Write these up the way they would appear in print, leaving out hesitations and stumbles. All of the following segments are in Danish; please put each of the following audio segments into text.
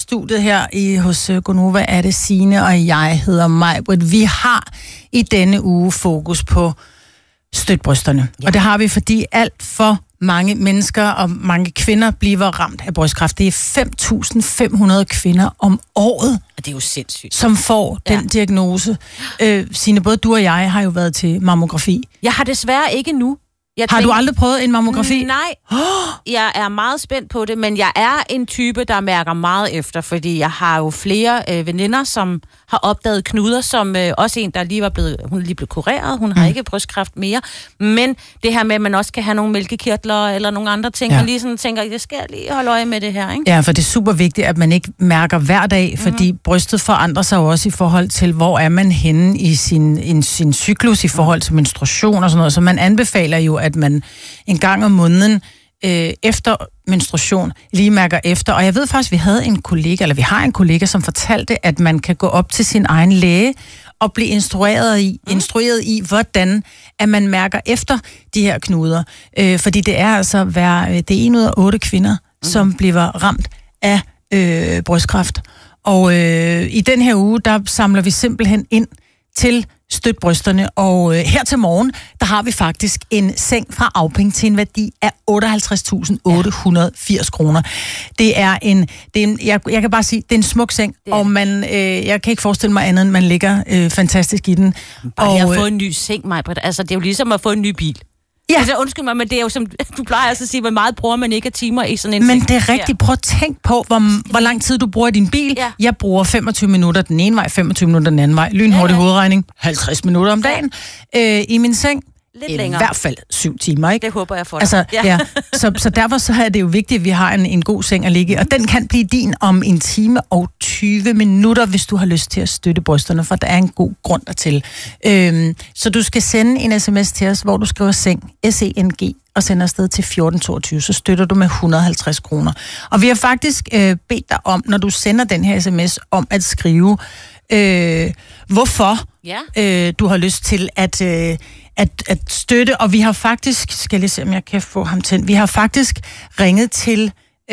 studiet her hos Gonova er det Signe, og jeg hedder Maj-Brit. Vi har i denne uge fokus på støtbrysterne. Ja. Og det har vi, fordi alt for mange mennesker og mange kvinder bliver ramt af brystkræft. Det er 5.500 kvinder om året, det er jo sindssygt, som får den diagnose. Signe, både du og jeg har jo været til mammografi. Jeg har desværre ikke nu. Har du aldrig prøvet en mammografi? Nej, jeg er meget spændt på det, men jeg er en type, der mærker meget efter, fordi jeg har jo flere veninder, som har opdaget knuder, som også en, der lige var blevet, hun er lige blevet kureret, hun har ikke brystkræft mere, men det her med, at man også kan have nogle mælkekirtler eller nogle andre ting, man lige sådan tænker, det skal jeg lige holde øje med det her, ikke? Ja, for det er super vigtigt, at man ikke mærker hver dag, fordi brystet forandrer sig jo også i forhold til, hvor er man henne i sin cyklus, i forhold til menstruation og sådan noget, så man anbefaler jo, at man en gang om måneden efter menstruation lige mærker efter. Og jeg ved faktisk, vi har en kollega, som fortalte, at man kan gå op til sin egen læge og blive instrueret i, hvordan at man mærker efter de her knuder. Fordi det er altså det er 1 ud af 8 kvinder, som bliver ramt af brystkræft. Og i den her uge, der samler vi simpelthen ind til støtbrysterne, og her til morgen, der har vi faktisk en seng fra Auping til en værdi af 58.880 kroner. Jeg kan bare sige, det er en smuk seng, og jeg kan ikke forestille mig andet, end man ligger fantastisk i den. Bare at få en ny seng, Maj-Brit. Altså, det er jo ligesom at få en ny bil. Ja. Altså, undskyld mig, men det er jo som, du plejer altså at sige, hvor meget bruger man ikke af timer i sådan en Men det er rigtigt. Prøv at tænke på, hvor lang tid du bruger i din bil. Ja. Jeg bruger 25 minutter den ene vej, 25 minutter den anden vej. Lynhurtig hovedregning. 50 minutter om dagen. I min seng. Lidt længere. I hvert fald 7 timer, ikke? Det håber jeg for dig. Altså, så derfor så er det jo vigtigt, at vi har en god seng at ligge i. Og den kan blive din om 1 time og 20 minutter, hvis du har lyst til at støtte brysterne, for der er en god grund dertil. Så du skal sende en sms til os, hvor du skriver seng, SENG, og sender afsted til 1422, så støtter du med 150 kroner. Og vi har faktisk bedt dig om, når du sender den her sms, om at skrive, hvorfor du har lyst til at støtte, og vi har faktisk, skal jeg lige se, om jeg kan få ham til, vi har faktisk ringet til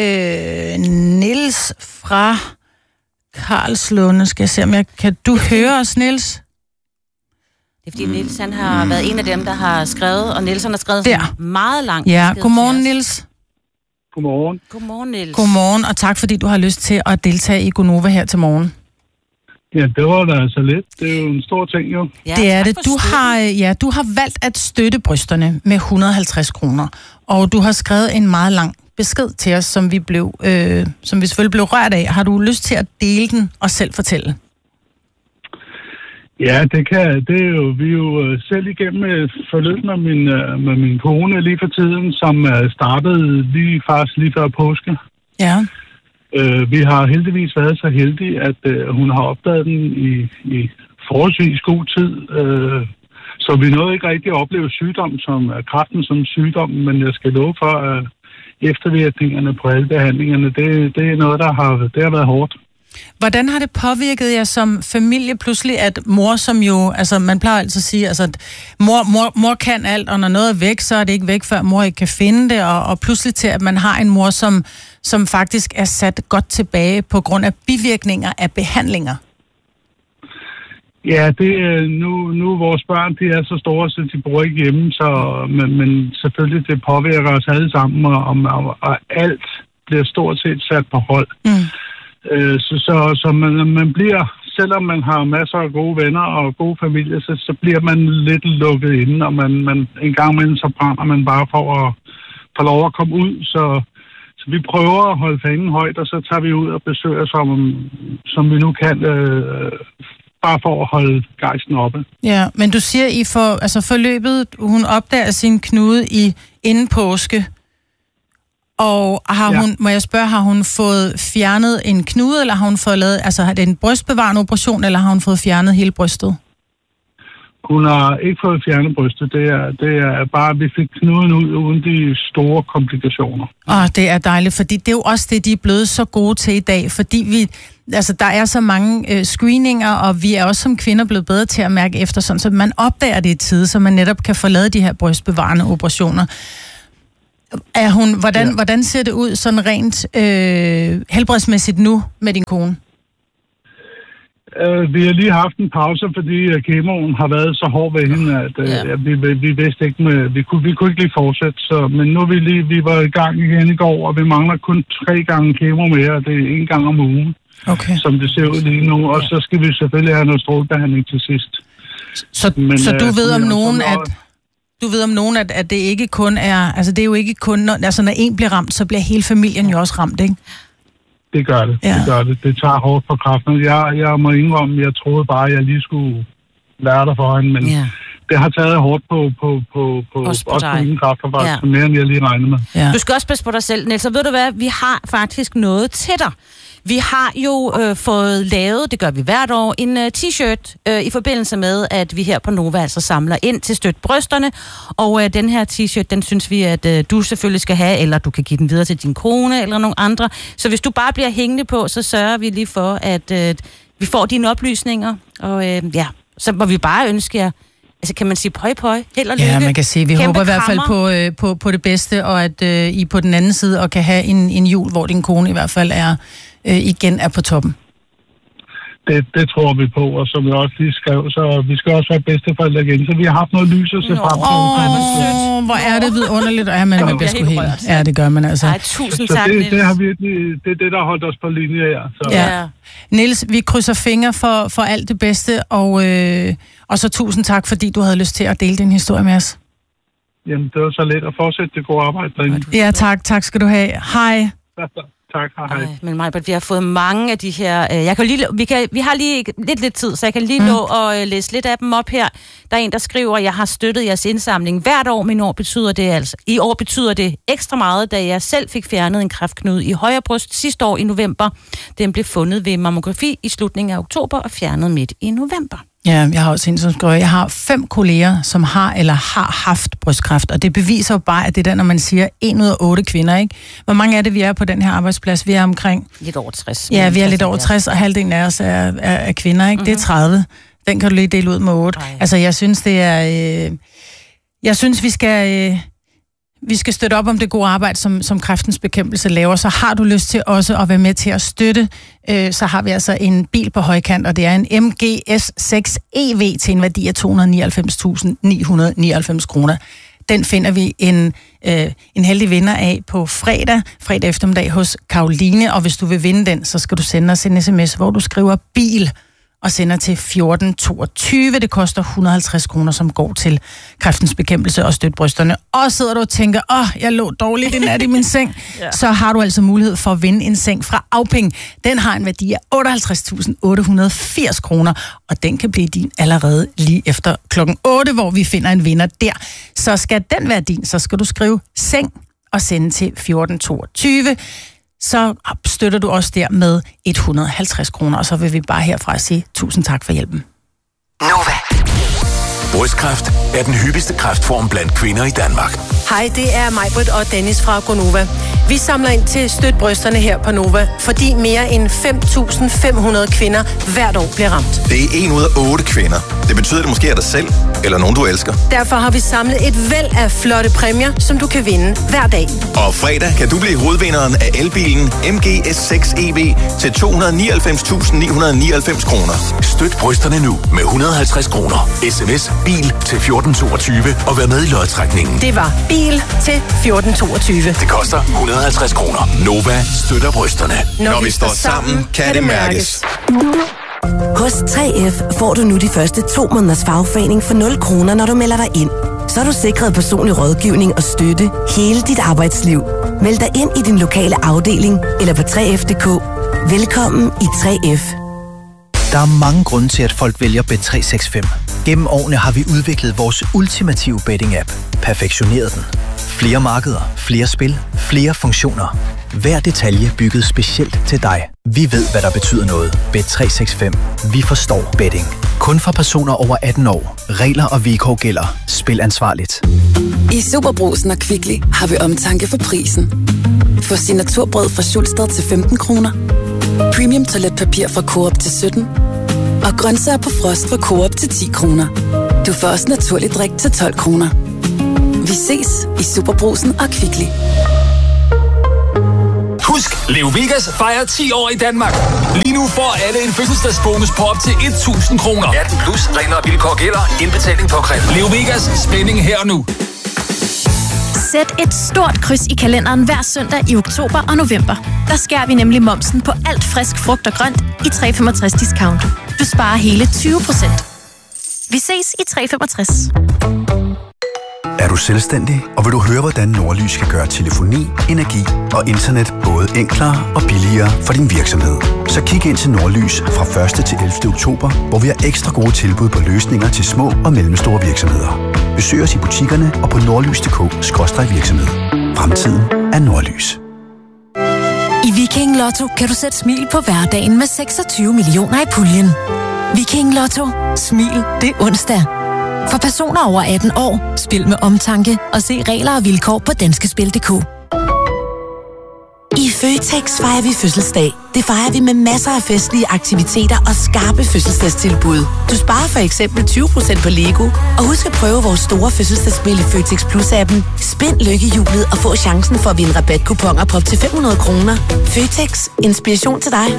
Niels fra Karlslunde, skal jeg se, om jeg kan, du høre os, Niels? Det er fordi Niels, han har været en af dem, der har skrevet, og Niels, han har skrevet meget langt. Ja, godmorgen, Niels. Godmorgen. Godmorgen, Niels. Godmorgen, og tak fordi du har lyst til at deltage i Gonova her til morgen. Ja, det var da altså lidt. Det er jo en stor ting, jo. Ja, det er det. Du har valgt at støtte brysterne med 150 kroner, og du har skrevet en meget lang besked til os, som vi selvfølgelig blev rørt af. Har du lyst til at dele den og selv fortælle? Ja, det er jo, vi er jo selv igennem forløb med min kone lige for tiden, som startede lige før påske. Ja. Vi har heldigvis været så heldige, at hun har opdaget den i forholdsvis god tid. Så vi nåede ikke rigtig at opleve sygdom som kræften som sygdom, men jeg skal love for, at eftervirkningerne på alle behandlingerne, det er noget, der har været hårdt. Hvordan har det påvirket jer som familie pludselig, at mor, som jo, altså man plejer altid at sige, altså at mor kan alt, og når noget er væk, så er det ikke væk, før mor ikke kan finde det, og pludselig til, at man har en mor, som faktisk er sat godt tilbage på grund af bivirkninger af behandlinger? Ja, nu vores børn, de er så store, så de bor ikke hjemme, men selvfølgelig det påvirker os alle sammen, og alt bliver stort set sat på hold. Så man bliver, selvom man har masser af gode venner og gode familie, så bliver man lidt lukket inde, og man en gang imellem så brænder man bare for at få lov at komme ud, så vi prøver at holde fanen højt, og så tager vi ud og besøger, som vi nu kan, bare for at holde gejsten oppe. Ja, men du siger, forløbet, hun opdager sin knude inden påske, og må jeg spørge, har hun fået fjernet en knude, eller har hun fået lavet, er det en brystbevarende operation, eller har hun fået fjernet hele brystet? Hun har ikke fået fjernet brystet. Det er bare, at vi fik knuden ud uden de store komplikationer. Det er dejligt, fordi det er jo også det, de er blevet så gode til i dag, fordi der er så mange screeninger, og vi er også som kvinder blevet bedre til at mærke efter, sådan, så man opdager det i tide, så man netop kan få lavet de her brystbevarende operationer. Er hun, hvordan ser det ud sådan rent helbredsmæssigt nu med din kone? Vi har lige haft en pause, fordi kemoen har været så hård ved hende, at vi vidste ikke, vi kunne ikke lige fortsætte. Så, men nu er vi var i gang igen i går, og vi mangler kun 3 gange kemo mere, og det er 1 gang om ugen, som det ser ud lige nu. Og så skal vi selvfølgelig have noget strålebehandling til sidst. Så du ved om nogen, at det ikke kun er, altså det er jo ikke kun, når en bliver ramt, så bliver hele familien jo også ramt, ikke? Det gør det. Det tager hårdt på kraften. Jeg må indrømme, jeg troede bare, at jeg lige skulle lære dig for hende, men det har taget hårdt på mine kræfter, mere end jeg lige regnede med. Ja. Du skal også passe på dig selv, Niels. Så ved du hvad, vi har faktisk noget til dig. Vi har jo fået lavet, det gør vi hvert år, en t-shirt i forbindelse med, at vi her på Nova altså samler ind til Støt Brysterne. Og den her t-shirt, den synes vi, at du selvfølgelig skal have, eller du kan give den videre til din kone eller nogle andre. Så hvis du bare bliver hængende på, så sørger vi lige for, at vi får dine oplysninger. Og så må vi bare ønske jer, altså kan man sige pøj, held og lykke. Ja, man kan sige, vi håber i hvert fald på det bedste, og at I på den anden side og kan have en jul, hvor din kone i hvert fald igen er på toppen. Det tror vi på, og som jeg også lige skrev, så vi skal også være bedsteforældre igen, så vi har haft noget lys at se frem til. Hvor er det vidunderligt, og man bliver sgu helt. Ja, det gør man altså. Ej, tusind tak, Niels. Det har virkelig, det er det, der har holdt os på linje her. Så. Ja. Niels, vi krydser fingre for alt det bedste, og så tusind tak, fordi du havde lyst til at dele din historie med os. Jamen, det var så let at fortsætte det gode arbejde derinde. Ja, tak skal du have. Hej. Tak, hej. Men Majbert, vi har fået mange af de her... vi har lige lidt tid, så jeg kan lige nå at læse lidt af dem op her. Der er en, der skriver, jeg har støttet jeres indsamling hvert år, men i år betyder det ekstra meget, da jeg selv fik fjernet en kræftknude i højre bryst sidste år i november. Den blev fundet ved mammografi i slutningen af oktober og fjernet midt i november. Ja, jeg har også en, som skriver, jeg har 5 kolleger, som har eller har haft brystkræft, og det beviser jo bare, at det er der, når man siger 1 ud af 8 kvinder, ikke? Hvor mange er det, vi er på den her arbejdsplads? Vi er omkring... Lidt over 60. Ja, vi er lidt over 60, og halvdelen af os er kvinder, ikke? Det er 30. Den kan du lige dele ud med 8. Altså, jeg synes, det er... Jeg synes, vi skal støtte op om det gode arbejde, som Kræftens Bekæmpelse laver. Så har du lyst til også at være med til at støtte, så har vi altså en bil på højkant, og det er en MGS6 EV til en værdi af 299.999 kroner. Den finder vi en heldig vinder af på fredag eftermiddag hos Karoline, og hvis du vil vinde den, så skal du sende os en sms, hvor du skriver bil og sender til 1422. Det koster 150 kroner, som går til Kræftens Bekæmpelse og Støt Brysterne. Og sidder du og tænker, jeg lå dårligt i nat i min seng, så har du altså mulighed for at vinde en seng fra Auping. Den har en værdi af 58.880 kroner, og den kan blive din allerede lige efter klokken 8, hvor vi finder en vinder der. Så skal den være din, så skal du skrive seng og sende til 1422. Så støtter du os der med 150 kroner, og så vil vi bare herfra sige tusind tak for hjælpen. Nova. Brystkræft er den hyppigste kræftform blandt kvinder i Danmark. Hej, det er Majbert og Dennis fra Gonova. Vi samler ind til Støt Brysterne her på Nova, fordi mere end 5.500 kvinder hvert år bliver ramt. Det er 1 ud af 8 kvinder. Det betyder, at det måske er dig selv, eller nogen du elsker. Derfor har vi samlet et væld af flotte præmier, som du kan vinde hver dag. Og fredag kan du blive hovedvinderen af elbilen MGS6 EV til 299.999 kroner. Støt brysterne nu med 150 kroner. SMS bil til 1422 og vær med i lodtrækningen. Det var bil til 1422. Det koster 150 kroner. Nova støtter brysterne. Når vi står sammen, kan det mærkes. Hos 3F får du nu de første 2 måneders fagforening for 0 kroner, når du melder dig ind. Så er du sikret personlig rådgivning og støtte hele dit arbejdsliv. Meld dig ind i din lokale afdeling eller på 3F.dk. Velkommen i 3F. Der er mange grunde til, at folk vælger Bet365. Gennem årene har vi udviklet vores ultimative betting-app. Perfektioneret den. Flere markeder, flere spil, flere funktioner. Hver detalje bygget specielt til dig. Vi ved, hvad der betyder noget. Bet365. Vi forstår betting. Kun for personer over 18 år. Regler og vilkår gælder. Spil ansvarligt. I Superbrugsen og Kvickly har vi omtanke for prisen. Få signaturbrød fra Schulstad til 15 kroner. Premium toiletpapir fra Coop til 17. Og grøntsager på frost fra Coop til 10 kroner. Du får også naturlig drik til 12 kroner. Vi ses i Superbrugsen og Kvickly. Husk, Leo Vegas fejrer 10 år i Danmark. Lige nu får alle en fødselsdagsbonus på op til 1.000 kroner. 18 plus, regler og vilkår gælder. Indbetaling på kræft. Leo Vegas, spænding her og nu. Sæt et stort kryds i kalenderen hver søndag i oktober og november. Der skærer vi nemlig momsen på alt frisk frugt og grønt i 365 discount. Du sparer hele 20%. Vi ses i 365. Er du selvstændig, og vil du høre, hvordan Nordlys kan gøre telefoni, energi og internet både enklere og billigere for din virksomhed? Så kig ind til Nordlys fra 1. til 11. oktober, hvor vi har ekstra gode tilbud på løsninger til små og mellemstore virksomheder. Besøg os i butikkerne og på nordlys.dk/virksomhed. Fremtiden er Nordlys. I Viking Lotto kan du sætte smil på hverdagen med 26 millioner i puljen. Viking Lotto. Smil det onsdag. For personer over 18 år, spil med omtanke og se regler og vilkår på danskespil.dk. I Føtex fejrer vi fødselsdag. Det fejrer vi med masser af festlige aktiviteter og skarpe fødselsdagstilbud. Du sparer for eksempel 20% på Lego. Og husk at prøve vores store fødselsdagsspil i Føtex Plus-appen. Spind lykkehjulet og få chancen for at vinde rabatkuponer på op til 500 kroner. Føtex. Inspiration til dig.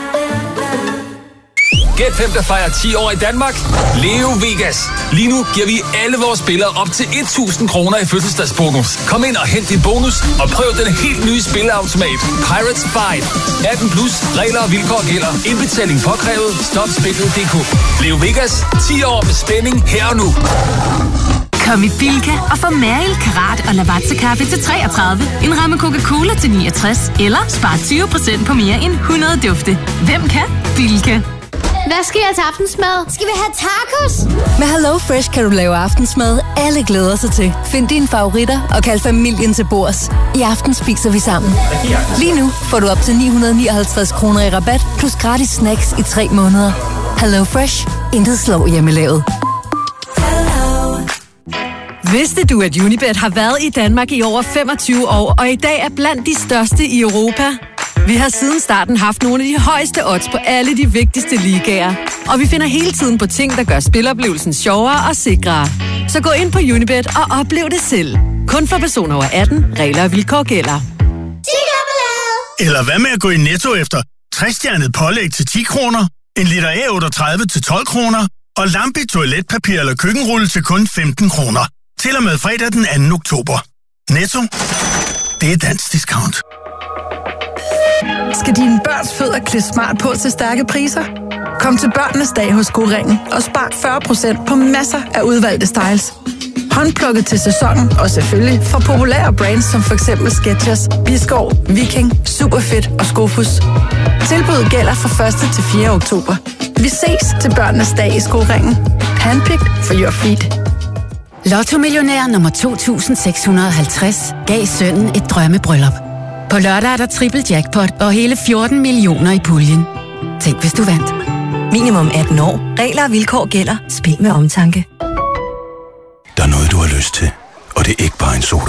Gæt hvem der fejrer 10 år i Danmark? Leo Vegas. Lige nu giver vi alle vores spillere op til 1.000 kroner i fødselsdagsbonus. Kom ind og hent din bonus og prøv den helt nye spilleautomat. Pirates 5. 18 plus, regler og vilkår gælder. Indbetaling påkrævet. Stop spillet.dk. Leo Vegas. 10 år med spænding her og nu. Kom i Bilka og få Mariel Karat og Lavazza kaffe til 33, en ramme Coca-Cola til 69, eller spar 20% på mere end 100 dufte. Hvem kan? Bilka. Hvad skal jeg til aftensmad? Skal vi have tacos? Med Hello Fresh kan du lave aftensmad, alle glæder sig til. Find dine favoritter og kald familien til bords. I aften spiser vi sammen. Lige nu får du op til 959 kroner i rabat, plus gratis snacks i 3 måneder. Hello Fresh. Intet slår hjemmelavet. Vidste du, at Unibet har været i Danmark i over 25 år, og i dag er blandt de største i Europa? Vi har siden starten haft nogle af de højeste odds på alle de vigtigste ligaer. Og vi finder hele tiden på ting, der gør spiloplevelsen sjovere og sikrere. Så gå ind på Unibet og oplev det selv. Kun for personer over 18, regler og vilkår gælder. Eller hvad med at gå i Netto efter 60-stjernet pålæg til 10 kroner, en liter A38 til 12 kroner, og lampe toiletpapir eller køkkenrulle til kun 15 kroner. Til og med fredag den 2. oktober. Netto. Det er dansk discount. Skal dine børns fødder klæde smart på til stærke priser? Kom til Børnenes Dag hos Go-Ringen og spar 40% på masser af udvalgte styles. Håndplukket til sæsonen og selvfølgelig for populære brands som f.eks. Skechers, Biskov, Viking, Superfit og Skofus. Tilbuddet gælder fra 1. til 4. oktober. Vi ses til Børnenes Dag i Go-Ringen. Handpicked for your feet. Lotto-millionær nummer 2650 gav sønnen et drømmebryllup. På lørdag er der triple jackpot og hele 14 millioner i puljen. Tænk, hvis du vandt. Minimum 18 år. Regler og vilkår gælder. Spil med omtanke. Der er noget, du har lyst til, og det er ikke bare en sodavand.